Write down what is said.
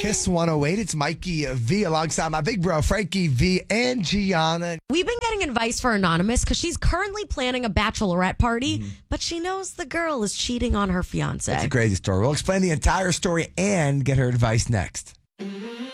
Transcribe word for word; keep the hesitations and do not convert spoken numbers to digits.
Kiss one oh eight. It's Mikey V alongside my big bro, Frankie V and Gianna. We've been getting advice for Anonymous because she's currently planning a bachelorette party, Mm-hmm. but she knows the girl is cheating on her fiance. It's a crazy story. We'll explain the entire story and get her advice next.